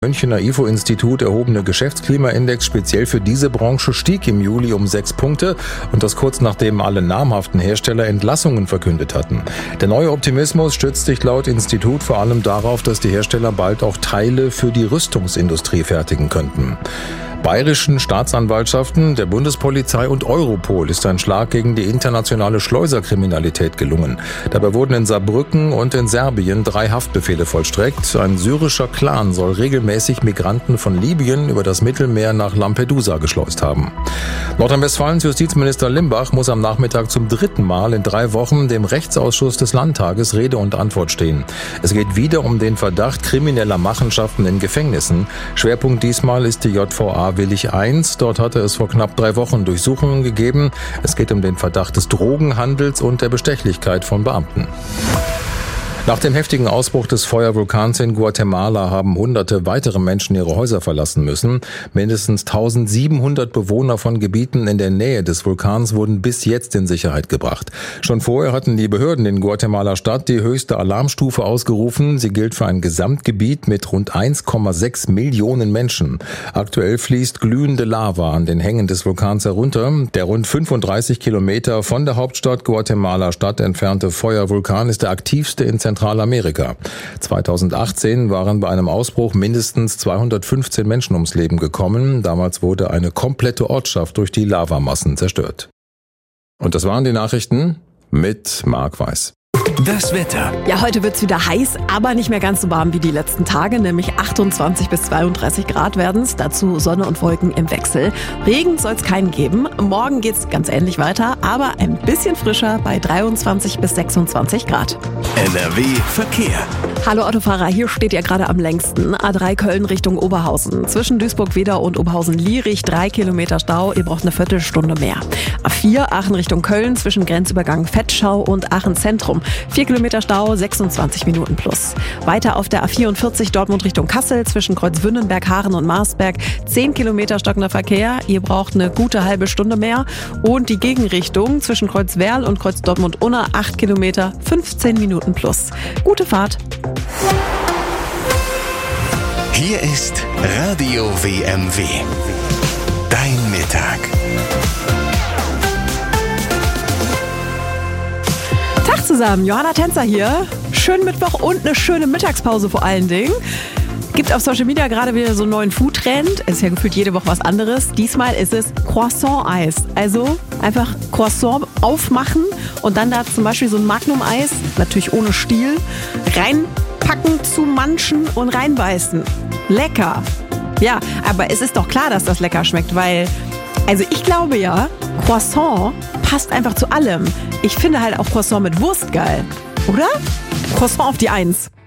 Münchener IFO-Institut erhobene Geschäftsklimaindex speziell für diese Branche stieg im Juli um 6 Punkte und das kurz nachdem alle namhaften Hersteller Entlassungen verkündet hatten. Der neue Optimismus stützt sich laut Institut vor allem darauf, dass die Hersteller bald auch Teile für die Rüstungsindustrie fertigen könnten. Bayerischen Staatsanwaltschaften, der Bundespolizei und Europol ist ein Schlag gegen die internationale Schleuserkriminalität gelungen. Dabei wurden in Saarbrücken und in Serbien 3 Haftbefehle vollstreckt. Ein syrischer Clan soll regelmäßig Migranten von Libyen über das Mittelmeer nach Lampedusa geschleust haben. Nordrhein-Westfalens Justizminister Limbach muss am Nachmittag zum 3. Mal in 3 Wochen dem Rechtsausschuss des Landtages Rede und Antwort stehen. Es geht wieder um den Verdacht krimineller Machenschaften in Gefängnissen. Schwerpunkt diesmal ist die JVA Willich I. Dort hatte es vor knapp 3 Wochen Durchsuchungen gegeben. Es geht um den Verdacht des Drogenhandels und der Bestechlichkeit von Beamten. Nach dem heftigen Ausbruch des Feuervulkans in Guatemala haben Hunderte weitere Menschen ihre Häuser verlassen müssen. Mindestens 1700 Bewohner von Gebieten in der Nähe des Vulkans wurden bis jetzt in Sicherheit gebracht. Schon vorher hatten die Behörden in Guatemala-Stadt die höchste Alarmstufe ausgerufen. Sie gilt für ein Gesamtgebiet mit rund 1,6 Millionen Menschen. Aktuell fließt glühende Lava an den Hängen des Vulkans herunter. Der rund 35 Kilometer von der Hauptstadt Guatemala-Stadt entfernte Feuervulkan ist der aktivste in Zentralamerika. 2018 waren bei einem Ausbruch mindestens 215 Menschen ums Leben gekommen. Damals wurde eine komplette Ortschaft durch die Lavamassen zerstört. Und das waren die Nachrichten mit Marc Weiß. Das Wetter. Ja, heute wird's wieder heiß, aber nicht mehr ganz so warm wie die letzten Tage, nämlich 28 bis 32 Grad werden's. Dazu Sonne und Wolken im Wechsel. Regen soll's keinen geben. Morgen geht's ganz ähnlich weiter, aber ein bisschen frischer bei 23 bis 26 Grad. NRW Verkehr. Hallo Autofahrer, hier steht ihr gerade am längsten. A3 Köln Richtung Oberhausen. Zwischen Duisburg-Wedau und Oberhausen-Lierich 3 Kilometer Stau. Ihr braucht eine Viertelstunde mehr. A4 Aachen Richtung Köln zwischen Grenzübergang Vetschau und Aachen Zentrum. 4 Kilometer Stau, 26 Minuten plus. Weiter auf der A44 Dortmund Richtung Kassel zwischen Kreuzwünnenberg, Haaren und Marsberg 10 Kilometer stockender Verkehr. Ihr braucht eine gute halbe Stunde mehr. Und die Gegenrichtung zwischen Kreuzwerl und Kreuz Dortmund-Unna 8 Kilometer, 15 Minuten plus. Gute Fahrt. Hier ist Radio WMW. Dein Mittag. Tag zusammen, Johanna Tänzer hier. Schönen Mittwoch und eine schöne Mittagspause vor allen Dingen. Gibt auf Social Media gerade wieder so einen neuen Food-Trend. Ist ja gefühlt jede Woche was anderes. Diesmal ist es Croissant-Eis. Also einfach Croissant aufmachen und dann da zum Beispiel so ein Magnum-Eis, natürlich ohne Stiel, reinpacken, zumanschen und reinbeißen. Lecker. Ja, aber es ist doch klar, dass das lecker schmeckt, weil, also ich glaube ja, Croissant passt einfach zu allem. Ich finde halt auch Croissant mit Wurst geil, oder? Croissant auf die 1.